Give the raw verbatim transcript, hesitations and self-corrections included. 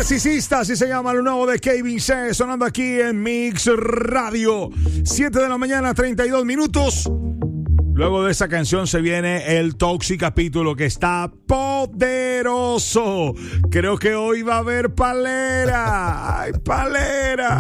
Narcisista, así se llama lo nuevo de Kevin C, sonando aquí en Mix Radio. siete de la mañana, treinta y dos minutos. Luego de esa canción se viene el Toxic capítulo que está poderoso. Creo que hoy va a haber palera. ¡Ay, palera!